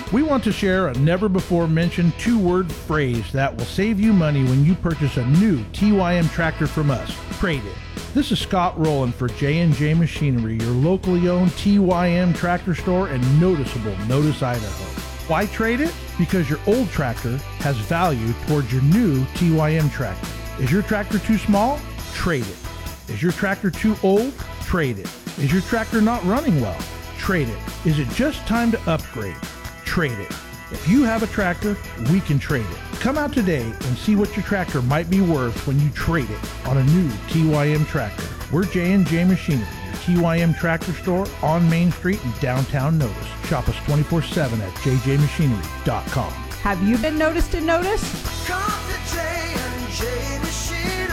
We want to share a never-before-mentioned two-word phrase that will save you money when you purchase a new TYM tractor from us. Trade it. This is Scott Rowland for J&J Machinery, your locally owned TYM tractor store in noticeable Notice, Idaho. Why trade it? Because your old tractor has value towards your new TYM tractor. Is your tractor too small? Trade it. Is your tractor too old? Trade it. Is your tractor not running well? Trade it. Is it just time to upgrade? Trade it. If you have a tractor, we can trade it. Come out today and see what your tractor might be worth when you trade it on a new TYM tractor. We're J&J Machinery, your TYM tractor store on Main Street in downtown Notice. Shop us 24/7 at jjmachinery.com. Have you been noticed in Notice? Come to J&J Machinery.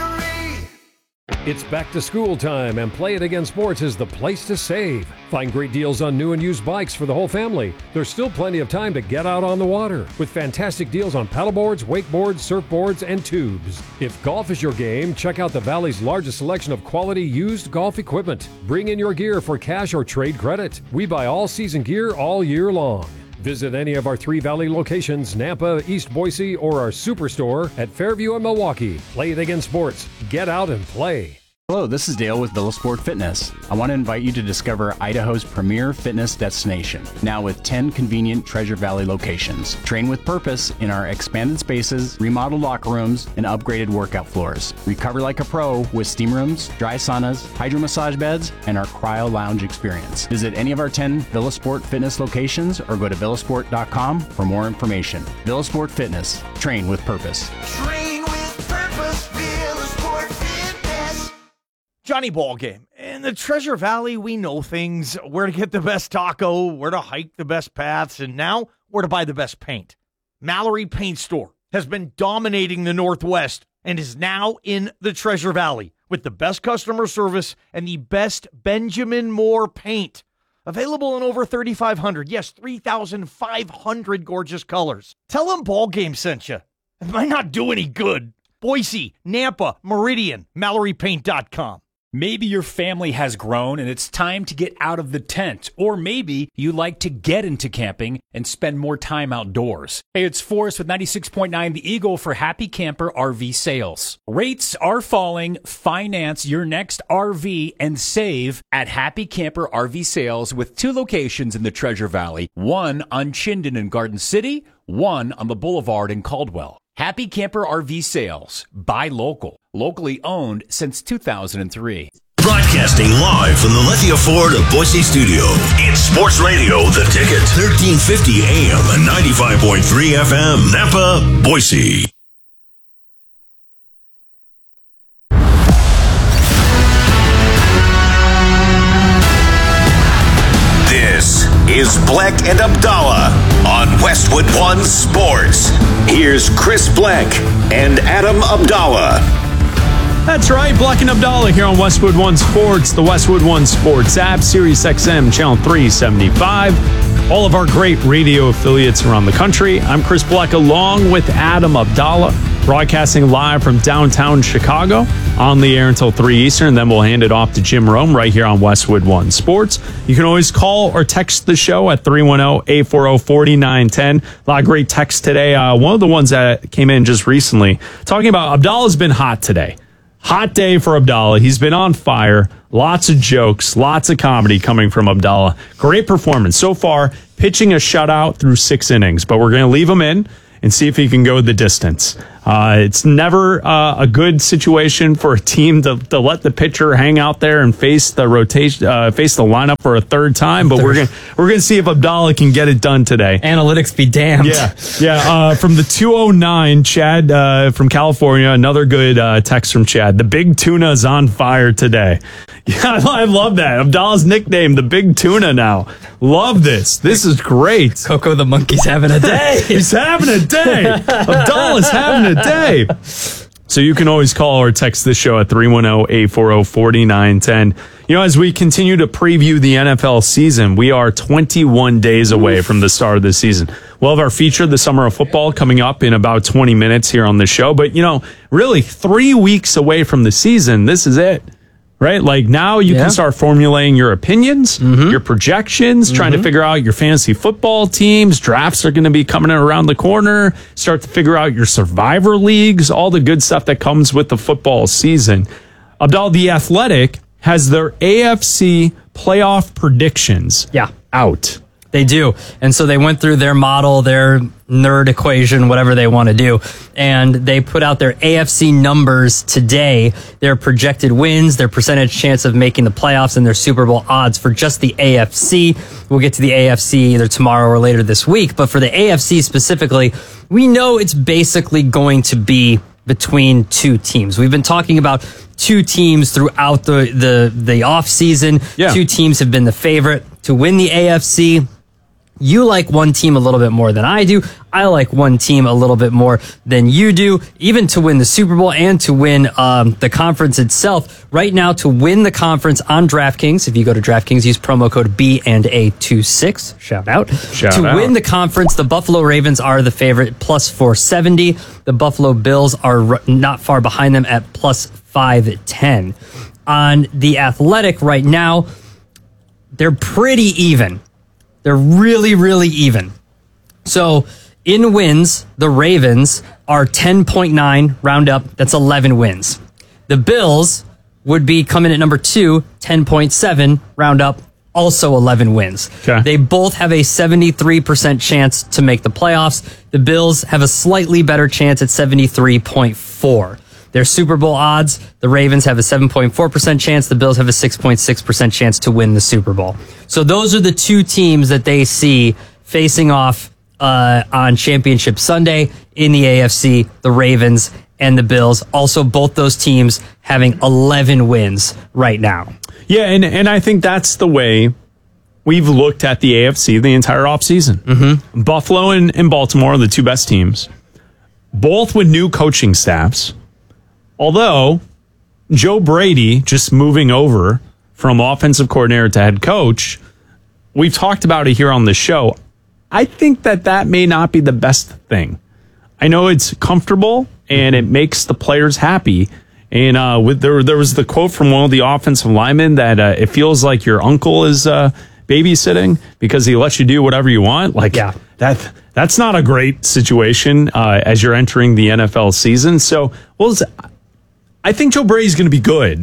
It's back to school time, and Play It Again Sports is the place to save. Find great deals on new and used bikes for the whole family. There's still plenty of time to get out on the water with fantastic deals on paddleboards, wakeboards, surfboards, and tubes. If golf is your game, check out the Valley's largest selection of quality used golf equipment. Bring in your gear for cash or trade credit. We buy all season gear all year long. Visit any of our 3 Valley locations, Nampa, East Boise, or our superstore at Fairview and Milwaukee. Play It Again Sports. Get out and play. Hello, this is Dale with Villasport Fitness. I want to invite you to discover Idaho's premier fitness destination, now with 10 convenient Treasure Valley locations. Train with purpose in our expanded spaces, remodeled locker rooms, and upgraded workout floors. Recover like a pro with steam rooms, dry saunas, hydro massage beds, and our cryo lounge experience. Visit any of our 10 Villasport Fitness locations or go to villasport.com for more information. Villasport Fitness. Train with purpose. Train with purpose, Villasport Fitness. Johnny Ballgame. In the Treasure Valley, we know things, where to get the best taco, where to hike the best paths, and now where to buy the best paint. Mallory Paint Store has been dominating the Northwest and is now in the Treasure Valley with the best customer service and the best Benjamin Moore paint. Available in over 3,500, yes, 3,500 gorgeous colors. Tell them Ballgame sent you. It might not do any good. Boise, Nampa, Meridian, MalloryPaint.com. Maybe your family has grown and it's time to get out of the tent. Or maybe you like to get into camping and spend more time outdoors. Hey, it's Forrest with 96.9 The Eagle for Happy Camper RV Sales. Rates are falling. Finance your next RV and save at Happy Camper RV Sales with 2 locations in the Treasure Valley. One on Chinden in Garden City, one on the Boulevard in Caldwell. Happy Camper RV Sales. Buy local. Locally owned since 2003. Broadcasting live from the Lithia Ford of Boise studio. It's Sports Radio, The Ticket. 1350 AM and 95.3 FM. Nampa, Boise. This is Black and Abdallah on Westwood One Sports. Here's Chris Black and Adam Abdallah. That's right, Black and Abdallah here on Westwood One Sports, the Westwood One Sports app, Sirius XM, channel 375. All of our great radio affiliates around the country. I'm Chris Black along with Adam Abdallah, broadcasting live from downtown Chicago, on the air until 3 Eastern. Then we'll hand it off to Jim Rome right here on Westwood One Sports. You can always call or text the show at 310-840-4910. A lot of great texts today. One of the ones that came in just recently, talking about Abdallah's been hot today. Hot day for Abdallah. He's been on fire. Lots of jokes, lots of comedy coming from Abdallah. Great performance so far, pitching a shutout through 6 innings, but we're going to leave him in and see if he can go the distance. It's never a good situation for a team to let the pitcher hang out there and face the rotation, face the lineup for a third time. But we're gonna see if Abdallah can get it done today. Analytics be damned. Yeah. From the 209, Chad from California, another good text from Chad. The Big Tuna is on fire today. Yeah, I love that. Abdallah's nickname, the Big Tuna now. Love this. This is great. Coco the monkey's having a day. He's having a day. Abdallah's having a day. So you can always call or text the show at 310-840-4910. You know, as we continue to preview the NFL season, we are 21 days away from the start of the season. We'll have our feature, The Summer of Football, coming up in about 20 minutes here on the show. But, you know, really 3 weeks away from the season, this is it. right? Like now you can start formulating your opinions, your projections, trying to figure out your fantasy football teams. Drafts are going to be coming around the corner. Start to figure out your survivor leagues, all the good stuff that comes with the football season. Abdal, The Athletic has their AFC playoff predictions out. They do. And so they went through their model, their nerd equation, whatever they want to do, and they put out their AFC numbers today, their projected wins, their percentage chance of making the playoffs, and their Super Bowl odds for just the AFC. We'll get to the AFC either tomorrow or later this week, but for the AFC specifically, we know it's basically going to be between two teams. We've been talking about two teams throughout the off season. Yeah. Two teams have been the favorite to win the AFC. You like one team a little bit more than I do. I like one team a little bit more than you do, even to win the Super Bowl and to win the conference itself. Right now, to win the conference on DraftKings, if you go to DraftKings, use promo code B&A26. Shout out. To win the conference, the Buffalo Ravens are the favorite, plus 470. The Buffalo Bills are not far behind them at plus 510. On The Athletic right now, they're pretty even. They're really, really even. So in wins, the Ravens are 10.9, round up. That's 11 wins. The Bills would be coming at number 2, 10.7, round up, also 11 wins. Okay. They both have a 73% chance to make the playoffs. The Bills have a slightly better chance at 73.4. Their Super Bowl odds, the Ravens have a 7.4% chance. The Bills have a 6.6% chance to win the Super Bowl. So those are the two teams that they see facing off on Championship Sunday in the AFC, the Ravens and the Bills. Also, both those teams having 11 wins right now. Yeah, and I think that's the way we've looked at the AFC the entire offseason. Mm-hmm. Buffalo and Baltimore are the two best teams, both with new coaching staffs. Although Joe Brady just moving over from offensive coordinator to head coach, we've talked about it here on the show. I think that may not be the best thing. I know it's comfortable and it makes the players happy. And there was the quote from one of the offensive linemen that it feels like your uncle is babysitting because he lets you do whatever you want. Like, yeah, that's not a great situation as you're entering the NFL season. So, I think Joe Brady's going to be good.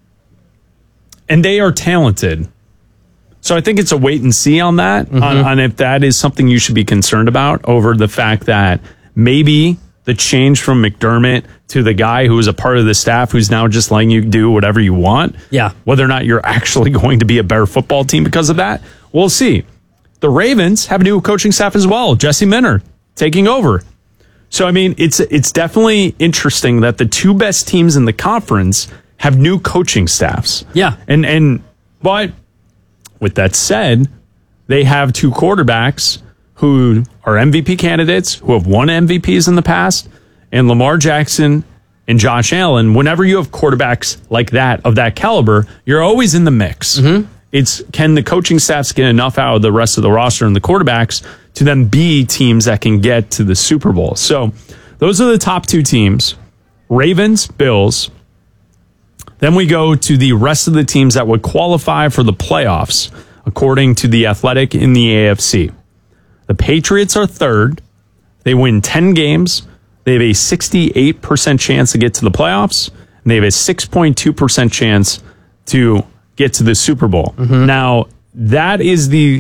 And they are talented. So I think it's a wait and see on that, on if that is something you should be concerned about over the fact that maybe the change from McDermott to the guy who was a part of the staff who's now just letting you do whatever you want. Yeah. Whether or not you're actually going to be a better football team because of that, we'll see. The Ravens have a new coaching staff as well. Jesse Minter taking over. So, I mean, it's definitely interesting that the two best teams in the conference have new coaching staffs. Yeah. But with that said, they have two quarterbacks who are MVP candidates, who have won MVPs in the past, and Lamar Jackson and Josh Allen. Whenever you have quarterbacks like that, of that caliber, you're always in the mix. Mm-hmm. It's, can the coaching staffs get enough out of the rest of the roster and the quarterbacks to then be teams that can get to the Super Bowl? So those are the top two teams, Ravens, Bills. Then we go to the rest of the teams that would qualify for the playoffs, according to The Athletic in the AFC. The Patriots are third. They win 10 games. They have a 68% chance to get to the playoffs, and they have a 6.2% chance to get to the Super Bowl. Mm-hmm. Now, that is the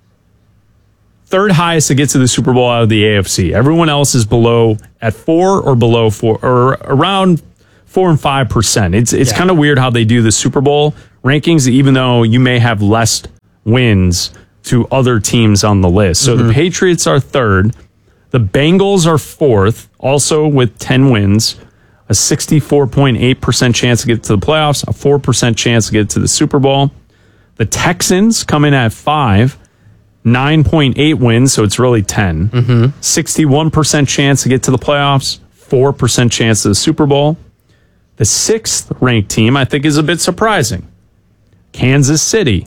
third highest to get to the Super Bowl out of the AFC. Everyone else is below at 4 or below 4, or around 4 and 5%. It's kind of weird how they do the Super Bowl rankings, even though you may have less wins to other teams on the list. So the Patriots are third. The Bengals are fourth, also with 10 wins, a 64.8% chance to get to the playoffs, a 4% chance to get to the Super Bowl. The Texans come in at 5, 9.8 wins, so it's really 10. 61% chance to get to the playoffs, 4% chance to the Super Bowl. The sixth ranked team, I think, is a bit surprising. Kansas City.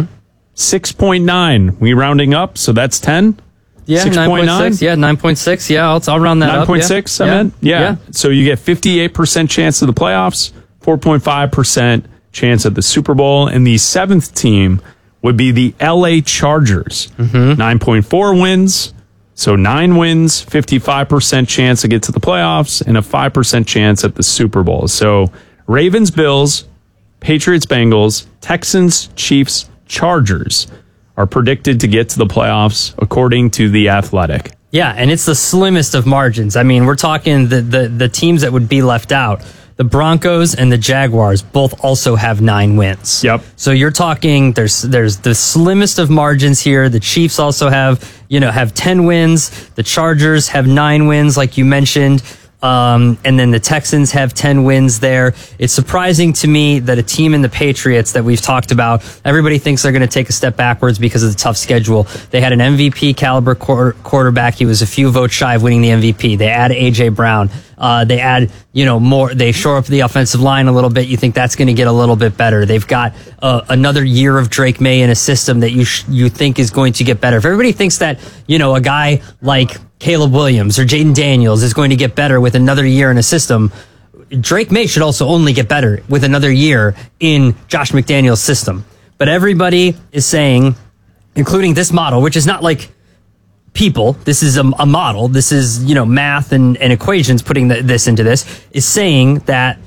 6.9. We rounding up, so that's 10. Yeah, 9.6. Yeah, 9.6. Yeah, I'll round that up. 9.6, I meant? Yeah. So you get 58% chance of the playoffs, 4.5% chance at the Super Bowl. And the 7th team would be the LA Chargers. 9.4 wins. So 9 wins, 55% chance to get to the playoffs, and a 5% chance at the Super Bowl. So Ravens, Bills, Patriots, Bengals, Texans, Chiefs, Chargers are predicted to get to the playoffs, according to The Athletic. Yeah, and it's the slimmest of margins. I mean, we're talking the teams that would be left out. The Broncos and the Jaguars both also have 9 wins. Yep. So you're talking there's the slimmest of margins here. The Chiefs also have 10 wins. The Chargers have 9 wins, like you mentioned. And then the Texans have 10 wins there. It's surprising to me that a team in the Patriots that we've talked about, everybody thinks they're going to take a step backwards because of the tough schedule. They had an MVP caliber quarterback. He was a few votes shy of winning the MVP. They add A.J. Brown. They add, more. They shore up the offensive line a little bit. You think that's going to get a little bit better. They've got another year of Drake May in a system that you think is going to get better. If everybody thinks that, a guy like Caleb Williams or Jaden Daniels is going to get better with another year in a system, Drake May should also only get better with another year in Josh McDaniels' system. But everybody is saying, including this model, which is not like people, this is a model, this is, math and equations putting this into this, is saying that,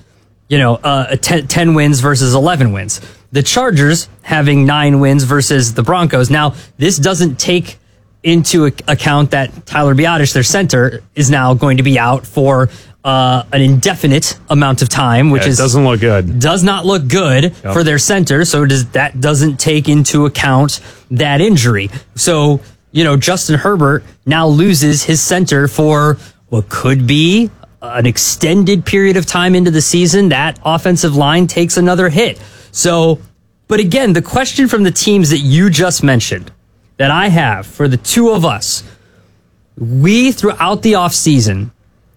10 wins versus 11 wins. The Chargers having 9 wins versus the Broncos. Now, this doesn't take into account that Tyler Biadasz, their center, is now going to be out for an indefinite amount of time, which doesn't look good. Does not look good for their center. So that doesn't take into account that injury. So, Justin Herbert now loses his center for what could be an extended period of time into the season. That offensive line takes another hit. So, but again, the question from the teams that you just mentioned that I have for the two of us, we throughout the offseason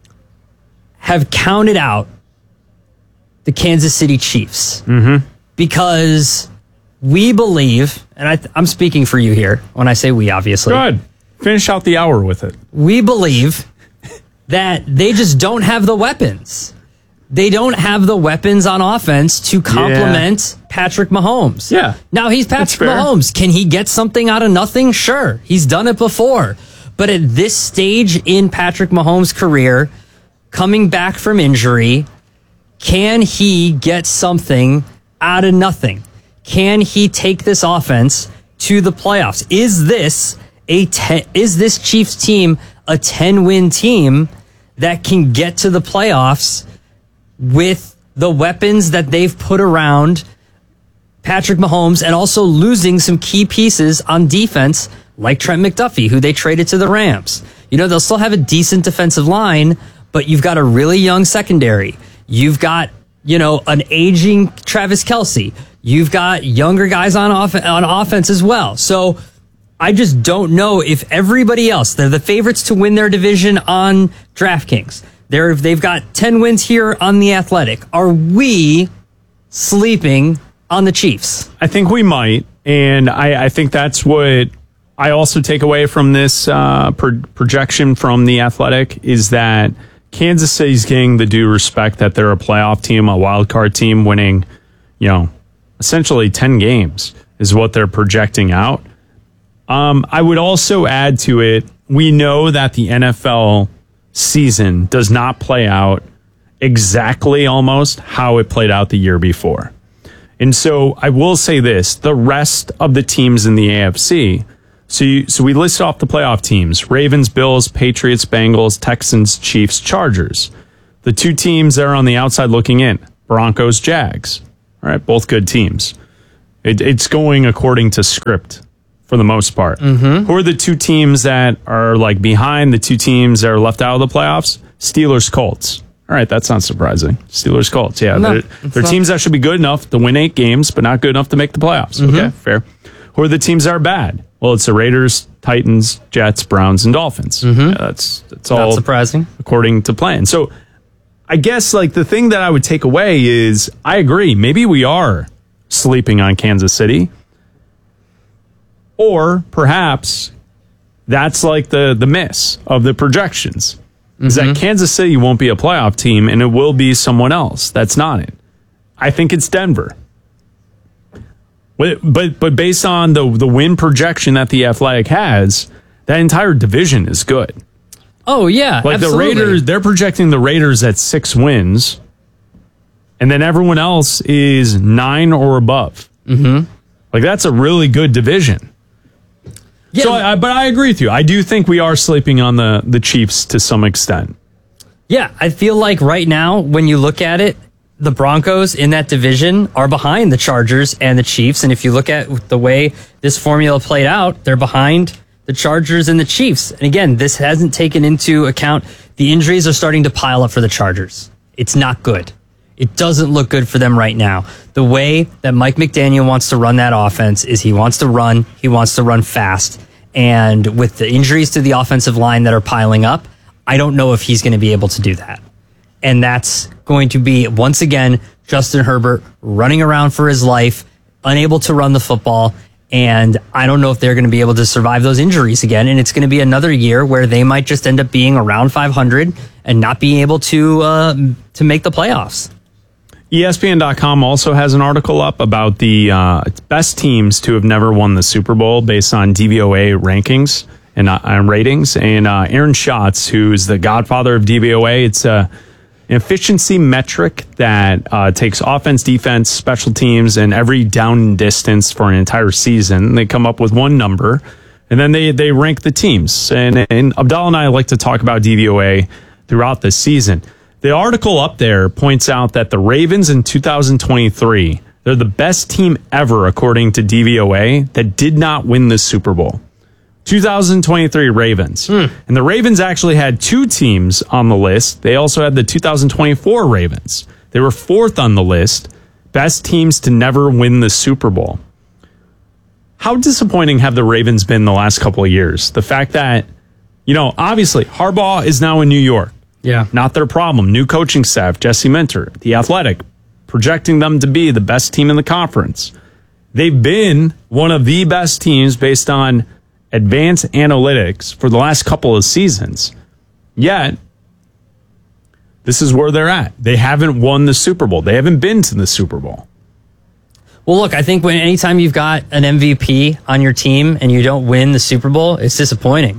have counted out the Kansas City Chiefs because we believe, and I'm speaking for you here when I say we, obviously. Good. Finish out the hour with it. We believe that they just don't have the weapons. They don't have the weapons on offense to complement Patrick Mahomes. Yeah. Now, he's Patrick Mahomes. Can he get something out of nothing? Sure. He's done it before. But at this stage in Patrick Mahomes' career, coming back from injury, can he get something out of nothing? Can he take this offense to the playoffs? Is this Chiefs team a 10-win team that can get to the playoffs with the weapons that they've put around Patrick Mahomes and also losing some key pieces on defense like Trent McDuffie, who they traded to the Rams? They'll still have a decent defensive line, but you've got a really young secondary. You've got, an aging Travis Kelce. You've got younger guys on offense as well. So I just don't know if everybody else, they're the favorites to win their division on DraftKings. They've got 10 wins here on The Athletic. Are we sleeping on the Chiefs? I think we might. And I think that's what I also take away from this projection from The Athletic is that Kansas City's getting the due respect that they're a playoff team, a wild card team winning, essentially 10 games is what they're projecting out. I would also add to it, we know that the NFL season does not play out exactly almost how it played out the year before. And so I will say this, the rest of the teams in the AFC, so we list off the playoff teams, Ravens, Bills, Patriots, Bengals, Texans, Chiefs, Chargers. The two teams that are on the outside looking in, Broncos, Jags. All right, both good teams. It's going according to script for the most part. Who are the two teams that are like behind the two teams that are left out of the playoffs? Steelers, Colts. All right, that's not surprising. Steelers, Colts. Yeah, they're teams that should be good enough to win 8 games, but not good enough to make the playoffs. Okay, fair. Who are the teams that are bad? Well, it's the Raiders, Titans, Jets, Browns, and Dolphins. Yeah, that's all not surprising according to plan. So I guess like the thing that I would take away is I agree. Maybe we are sleeping on Kansas City. Or perhaps that's like the miss of the projections is that Kansas City won't be a playoff team and it will be someone else that's not it. I think it's Denver. But based on the win projection that the Athletic has, that entire division is good. Oh, yeah, like absolutely. The Raiders, they're projecting the Raiders at 6 wins, and then everyone else is 9 or above. Mm-hmm. Like, that's a really good division. Yeah, so, but I agree with you. I do think we are sleeping on the Chiefs to some extent. Yeah, I feel like right now, when you look at it, the Broncos in that division are behind the Chargers and the Chiefs. And if you look at the way this formula played out, they're behind the Chargers and the Chiefs. And again, this hasn't taken into account the injuries are starting to pile up for the Chargers. It's not good. It doesn't look good for them right now. The way that Mike McDaniel wants to run that offense is he wants to run fast. And with the injuries to the offensive line that are piling up, I don't know if he's going to be able to do that. And that's going to be, once again, Justin Herbert running around for his life, unable to run the football. And I don't know if they're going to be able to survive those injuries again. And it's going to be another year where they might just end up being around 500 and not being able to make the playoffs. ESPN.com also has an article up about the best teams to have never won the Super Bowl based on DVOA rankings and ratings. And Aaron Schatz, who's the godfather of DVOA, it's an efficiency metric that takes offense, defense, special teams, and every down and distance for an entire season. They come up with one number, and then they rank the teams. And Abdallah and I like to talk about DVOA throughout the season. The article up there points out that the Ravens in 2023, they're the best team ever, according to DVOA, that did not win the Super Bowl. 2023 Ravens. And the Ravens actually had 2 teams on the list. They also had the 2024 Ravens. They were 4th on the list. Best teams to never win the Super Bowl. How disappointing have the Ravens been the last couple of years? The fact that, obviously Harbaugh is now in New York. Yeah. Not their problem. New coaching staff, Jesse Minter, The Athletic, projecting them to be the best team in the conference. They've been one of the best teams based on advanced analytics for the last couple of seasons. Yet, this is where they're at. They haven't won the Super Bowl. They haven't been to the Super Bowl. Well, look, I think anytime you've got an MVP on your team and you don't win the Super Bowl, it's disappointing.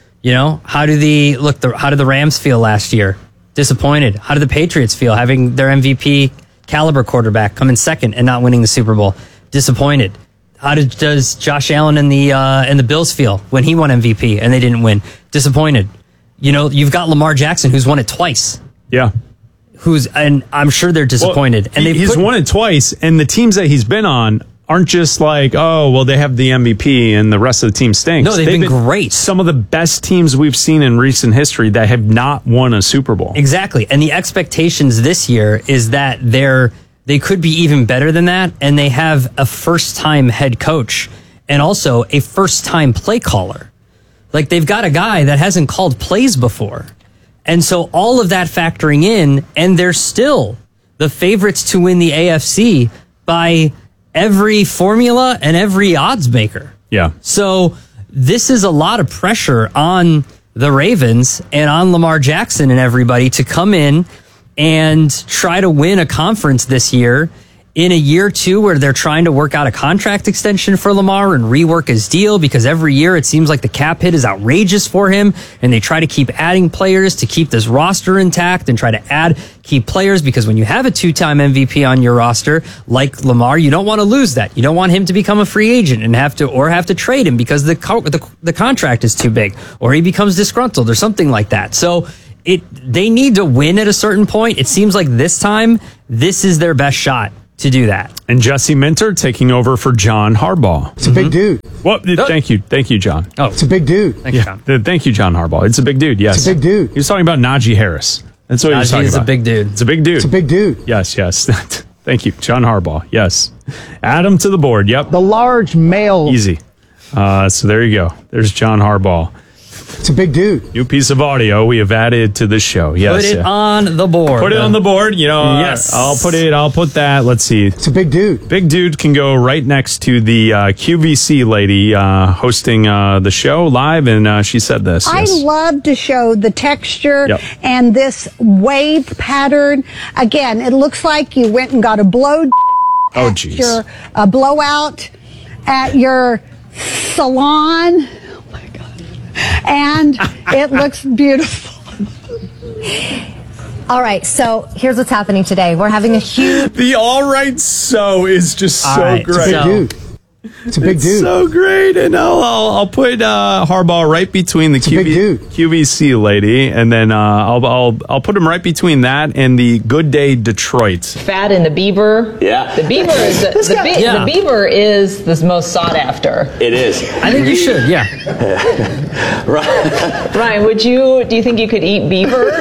How do the Rams feel last year? Disappointed. How do the Patriots feel having their MVP caliber quarterback come in second and not winning the Super Bowl? Disappointed. How does Josh Allen and the Bills feel when he won MVP and they didn't win? Disappointed. You've got Lamar Jackson who's won it twice. Yeah. And I'm sure they're disappointed. Well, he's won it twice, and the teams that he's been on aren't just like, oh, well, they have the MVP and the rest of the team stinks. No, they've been great. Some of the best teams we've seen in recent history that have not won a Super Bowl. Exactly. And the expectations this year is that they could be even better than that, and they have a first-time head coach and also a first-time play caller. Like, they've got a guy that hasn't called plays before. And so all of that factoring in, and they're still the favorites to win the AFC by every formula and every odds maker. Yeah. So this is a lot of pressure on the Ravens and on Lamar Jackson and everybody to come in and try to win a conference this year in a year two where they're trying to work out a contract extension for Lamar and rework his deal, because every year it seems like the cap hit is outrageous for him, and they try to keep adding players to keep this roster intact and try to add key players, because when you have a 2-time MVP on your roster like Lamar, you don't want to lose that. You don't want him to become a free agent and have to trade him because the contract is too big, or he becomes disgruntled or something like that. So they need to win at a certain point. It seems like this time, this is their best shot to do that. And Jesse Minter taking over for John Harbaugh. It's a big dude. Well, thank you, John. Oh, it's a big dude. Thank you, John. Thank you, John Harbaugh. It's a big dude. Yes, it's a big dude. He was talking about Najee Harris. That's what he was talking about. He's a big dude. It's a big dude. It's a big dude. Yes. Thank you, John Harbaugh. Yes, add him to the board. Yep, the large male. Easy. So there you go. There's John Harbaugh. It's a big dude. New piece of audio we have added to the show. Yes. Put it on the board. Put it on the board. Yes. I'll put that. Let's see. It's a big dude. Big dude can go right next to the QVC lady hosting the show live, and she said this. I love to show the texture and this wave pattern. Again, it looks like you went and got a blow at your blowout, at your salon. Oh my God. And it looks beautiful. All right, so here's what's happening today. We're having a huge... The all right so is just so right, great. It's a big dude. So great. And I'll put Harbaugh right between the QVC lady, and then I'll put him right between that and the Good Day Detroit. Fat and the Beaver. Yeah. The Beaver is the Beaver is the most sought after. It is. I think you should, yeah. Ryan, do you think you could eat beaver?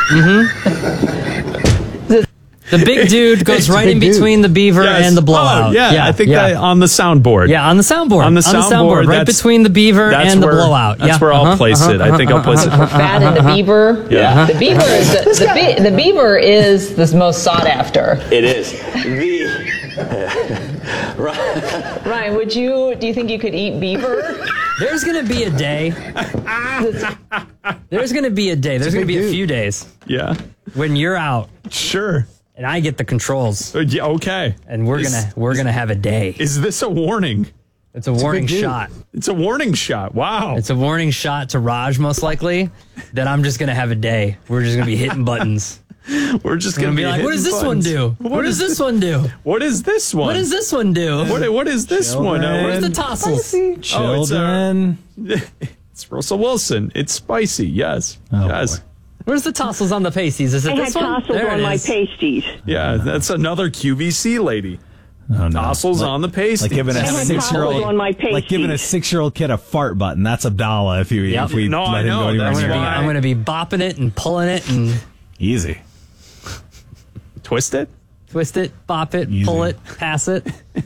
The big dude goes right in between the beaver and the blowout. Oh, yeah, I think that on the soundboard. Yeah, on the soundboard. On the soundboard, right between the beaver and the blowout. That's where I'll place it. I think I'll place it. Fat and the Beaver. Yeah. The Beaver is the Beaver is the most sought after. It is. Ryan, do you think you could eat beaver? There's going to be a day. There's going to be a day. There's going to be a few days. Yeah. When you're out. Sure. And I get the controls. Yeah, okay. And we're gonna have a day. Is this a warning? It's a warning shot. It's a warning shot. Wow. It's a warning shot to Raj, most likely, that I'm just gonna have a day. We're just gonna be hitting buttons. We're just gonna be like, what does this one do? What does this one do? What is this one? What does this one do? What is this one? Where's the tassels? Children. It's Russell Wilson. It's spicy. Yes. Yes. Boy. Where's the tassels on the pasties? Is it this one? I had tassels on my pasties. Yeah, that's another QVC lady. Oh, no. Tassels on the pasties. Like giving a 6-year-old kid a fart button. That's Abdallah if we let him go anywhere near. I'm going to be bopping it and pulling it and easy. Twist it, bop it, pull it, pass it.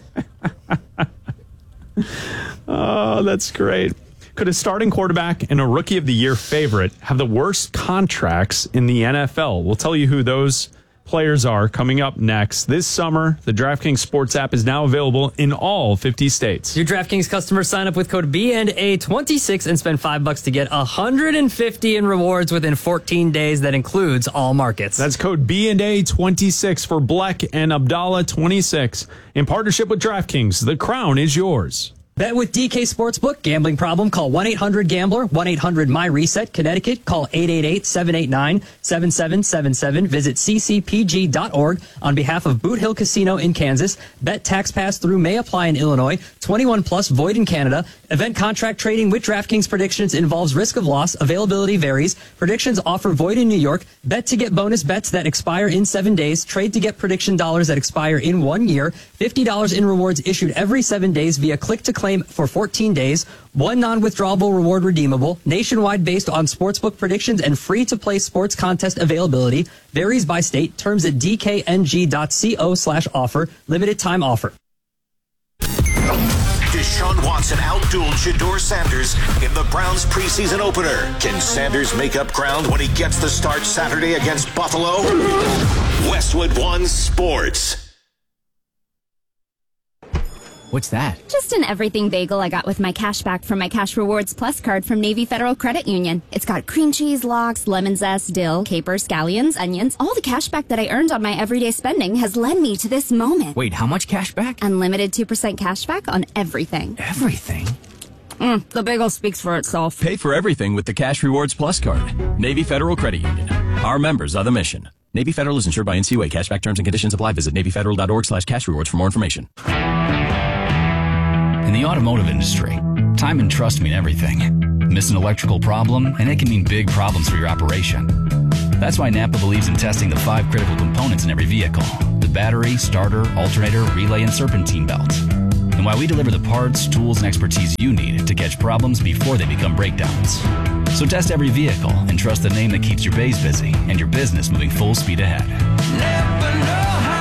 Oh, that's great. Could a starting quarterback and a Rookie of the Year favorite have the worst contracts in the NFL? We'll tell you who those players are coming up next. This summer, the DraftKings Sports app is now available in all 50 states. Your DraftKings customers sign up with code B&A26 and spend $5 to get $150 in rewards within 14 days. That includes all markets. That's code B&A26 for Bleck and Abdallah 26. In partnership with DraftKings, the crown is yours. Bet with DK Sportsbook. Gambling problem? Call 1-800-GAMBLER. 1-800-MY-RESET. Connecticut. Call 888-789-7777. Visit ccpg.org on behalf of Boot Hill Casino in Kansas. Bet tax pass through may apply in Illinois. 21 plus void in Canada. Event contract trading with DraftKings predictions involves risk of loss. Availability varies. Predictions offer void in New York. Bet to get bonus bets that expire in 7 days. Trade to get prediction dollars that expire in 1 year. $50 in rewards issued every 7 days via click to claim for 14 days. One non-withdrawable reward redeemable. Nationwide based on sportsbook predictions and free-to-play sports contest availability. Varies by state. Terms at dkng.co/offer. Limited time offer. Deshaun Watson outdueled Shedeur Sanders in the Browns preseason opener. Can Sanders make up ground when he gets the start Saturday against Buffalo? Westwood One Sports. What's that? Just an everything bagel I got with my cash back from my Cash Rewards Plus card from Navy Federal Credit Union. It's got cream cheese, lox, lemon zest, dill, capers, scallions, onions. All the cash back that I earned on my everyday spending has led me to this moment. Wait, how much cash back? Unlimited 2% cash back on everything. Everything? The bagel speaks for itself. Pay for everything with the Cash Rewards Plus card. Navy Federal Credit Union. Our members are the mission. Navy Federal is insured by NCUA. Cashback terms and conditions apply. Visit NavyFederal.org/cashrewards for more information. In the automotive industry, time and trust mean everything. Miss an electrical problem, and it can mean big problems for your operation. That's why Napa believes in testing the 5 critical components in every vehicle: the battery, starter, alternator, relay, and serpentine belt. And why we deliver the parts, tools, and expertise you need to catch problems before they become breakdowns. So test every vehicle and trust the name that keeps your bays busy and your business moving full speed ahead. Never know how.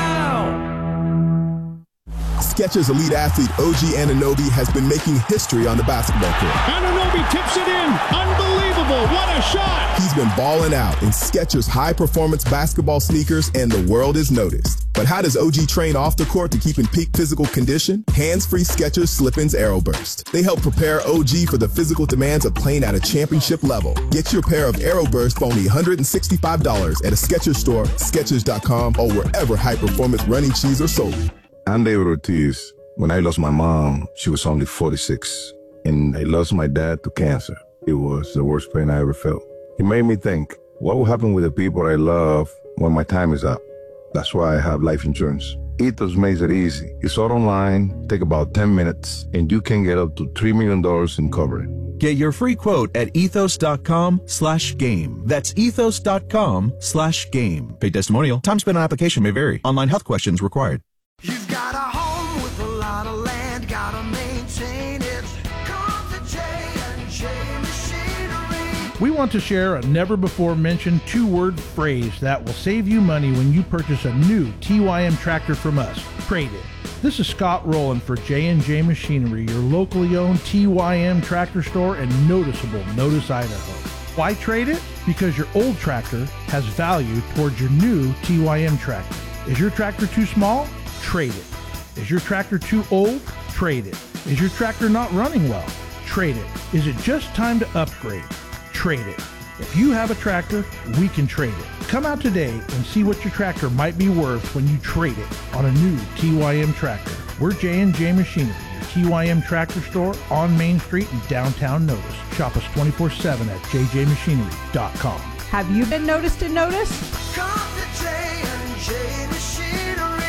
Skechers elite athlete OG Anunoby has been making history on the basketball court. Anunoby tips it in. Unbelievable. What a shot. He's been balling out in Skechers high-performance basketball sneakers, and the world is noticed. But how does OG train off the court to keep in peak physical condition? Hands-free Skechers Slip-ins Aeroburst. They help prepare OG for the physical demands of playing at a championship level. Get your pair of Aeroburst for only $165 at a Skechers store, Skechers.com, or wherever high-performance running shoes are sold. I'm David Ortiz. When I lost my mom, she was only 46. And I lost my dad to cancer. It was the worst pain I ever felt. It made me think, what will happen with the people I love when my time is up? That's why I have life insurance. Ethos makes it easy. It's all online, take about 10 minutes, and you can get up to $3 million in coverage. Get your free quote at ethos.com/game. That's ethos.com/game. Paid testimonial. Time spent on application may vary. Online health questions required. You've got a home with a lot of land, gotta maintain it. Come to J&J Machinery. We want to share a never-before-mentioned two-word phrase that will save you money when you purchase a new TYM tractor from us. Trade it. This is Scott Rowland for J&J Machinery, your locally owned TYM tractor store in noticeable Notice, Idaho. Why trade it? Because your old tractor has value towards your new TYM tractor. Is your tractor too small? Trade it. Is your tractor too old? Trade it. Is your tractor not running well? Trade it. Is it just time to upgrade? Trade it. If you have a tractor, we can trade it. Come out today and see what your tractor might be worth when you trade it on a new TYM tractor. We're J&J Machinery, your TYM tractor store on Main Street in downtown Notice. Shop us 24/7 at jjmachinery.com. Have you been noticed and noticed? Come to J&J Machinery.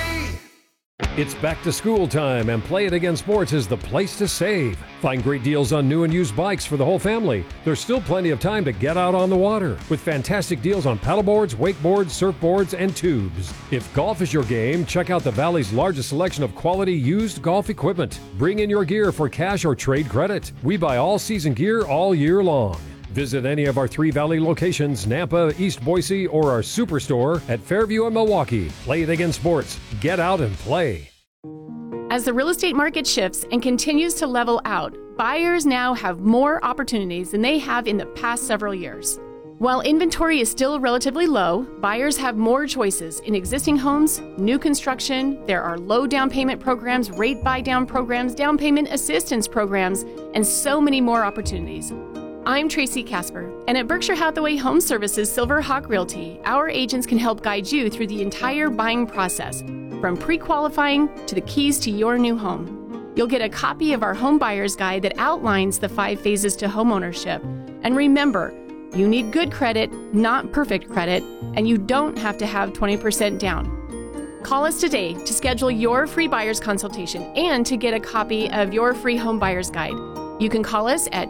It's back to school time, and Play It Again Sports is the place to save. Find great deals on new and used bikes for the whole family. There's still plenty of time to get out on the water with fantastic deals on paddleboards, wakeboards, surfboards, and tubes. If golf is your game, check out the Valley's largest selection of quality used golf equipment. Bring in your gear for cash or trade credit. We buy all season gear all year long. Visit any of our 3 Valley locations, Nampa, East Boise, or our superstore at Fairview and Milwaukee. Play It Again Sports. Get out and play. As the real estate market shifts and continues to level out, buyers now have more opportunities than they have in the past several years. While inventory is still relatively low, buyers have more choices in existing homes, new construction. There are low down payment programs, rate buy down programs, down payment assistance programs, and so many more opportunities. I'm Tracy Casper, and at Berkshire Hathaway Home Services Silver Hawk Realty, our agents can help guide you through the entire buying process, from pre-qualifying to the keys to your new home. You'll get a copy of our Home Buyer's Guide that outlines the 5 phases to homeownership. And remember, you need good credit, not perfect credit, and you don't have to have 20% down. Call us today to schedule your free buyer's consultation and to get a copy of your free Home Buyer's Guide. You can call us at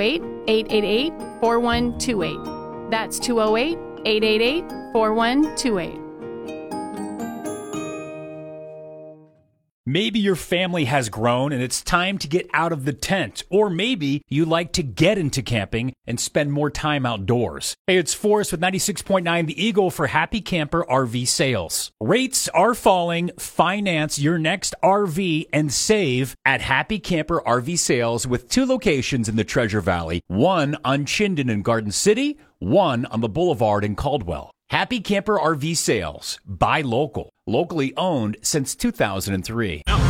208-888-4128. That's 208-888-4128. Maybe your family has grown and it's time to get out of the tent. Or maybe you like to get into camping and spend more time outdoors. Hey, it's Forrest with 96.9 The Eagle for Happy Camper RV Sales. Rates are falling. Finance your next RV and save at Happy Camper RV Sales with 2 locations in the Treasure Valley. One on Chinden in Garden City, one on the Boulevard in Caldwell. Happy Camper RV Sales. Buy local. Locally owned since 2003.